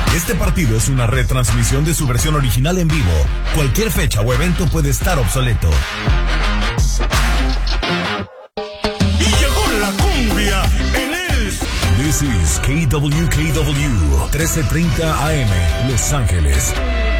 Este partido es una retransmisión de su versión original en vivo. Cualquier fecha o evento puede estar obsoleto. Y llegó la cumbia en el... This is KWKW 1330 AM, Los Ángeles.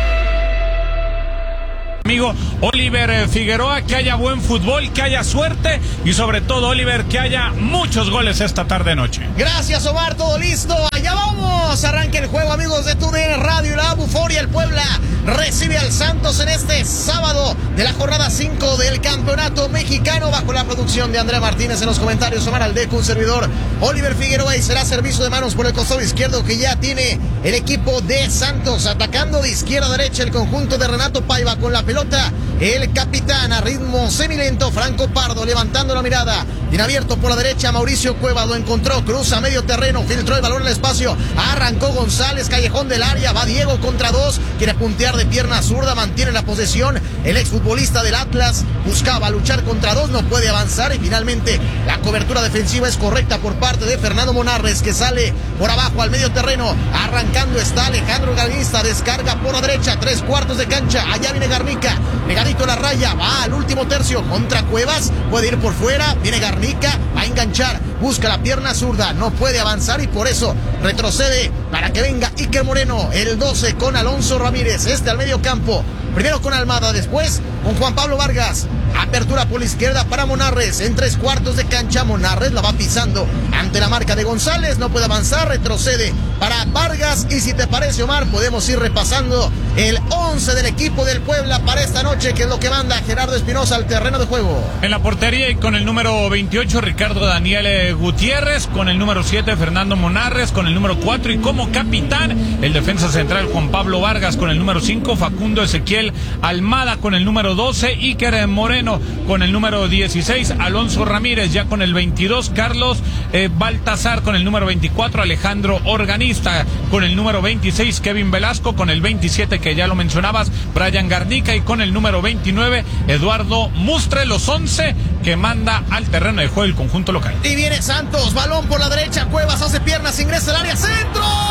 Amigo Oliver Figueroa, que haya buen fútbol, que haya suerte y sobre todo, Oliver, que haya muchos goles esta tarde-noche. Gracias, Omar, todo listo, allá vamos, arranque el juego, amigos de TUDN Radio y la Buforia. El Puebla recibe al Santos en este sábado de la jornada 5 del Campeonato Mexicano, bajo la producción de Andrea Martínez. En los comentarios, Omar Aldeco, un servidor, Oliver Figueroa, y será servicio de manos por el costado izquierdo que ya tiene el equipo de Santos, atacando de izquierda a derecha el conjunto de Renato Paiva con la pelota. El capitán a ritmo semilento, Franco Pardo, levantando la mirada, bien abierto por la derecha, Mauricio Cueva lo encontró, cruza medio terreno, filtró el balón al espacio, arrancó González, callejón del área, va Diego contra dos, quiere puntear de pierna zurda, mantiene la posesión, el exfutbolista del Atlas buscaba luchar contra dos, no puede avanzar, y finalmente la cobertura defensiva es correcta por parte de Fernando Monarres, que sale por abajo al medio terreno, arrancando está Alejandro Garnista, descarga por la derecha, 3/4 de cancha, allá viene Garnica, pegadito a la raya, va al último tercio contra Cuevas, puede ir por fuera, viene Garnica, va a enganchar, busca la pierna zurda, no puede avanzar y por eso retrocede para que venga Iker Moreno, el 12 con Alonso Ramírez, al medio campo, primero con Almada, después con Juan Pablo Vargas, apertura por la izquierda para Monarres, en 3/4 de cancha, Monarres la va pisando ante la marca de González, no puede avanzar, retrocede para Vargas, y si te parece, Omar, podemos ir repasando el 11 del equipo del Puebla para esta noche, que es lo que manda Gerardo Espinosa al terreno de juego. En la portería y con el número 28, Ricardo Daniel Gutiérrez, con el número 7, Fernando Monarres, con el número 4 y como capitán, el defensa central Juan Pablo Vargas, con el número 5, Facundo Ezequiel Almada, con el número 12, Iker Moreno, con el número 16, Alonso Ramírez, ya con el 22, Carlos Baltazar, con el número 24, Alejandro Organista, con el número 26, Kevin Velasco, con el 27, que ya lo mencionabas, Brian Garnica, y con el número 29, Eduardo Mustre, los 11 que manda al terreno de juego el conjunto local. Y viene Santos, balón por la derecha, Cuevas hace piernas, ingresa al área, centro.